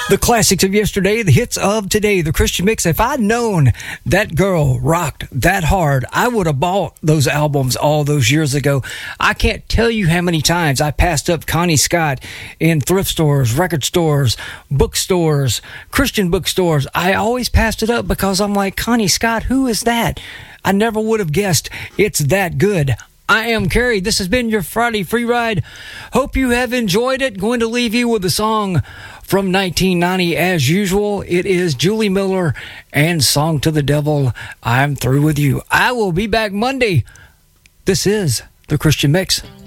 The classics of yesterday, the hits of today, the Christian Mix. If I'd known that girl rocked that hard, I would have bought those albums all those years ago. I can't tell you how many times I passed up Connie Scott in thrift stores, record stores, bookstores, Christian bookstores. I always passed it up because I'm like, Connie Scott, who is that? I never would have guessed it's that good. I am Kerry. This has been your Friday Free Ride. Hope you have enjoyed it. Going to leave you with a song from 1990 as usual. It is Julie Miller and Song to the Devil. I'm through with you. I will be back Monday. This is the Christian Mix.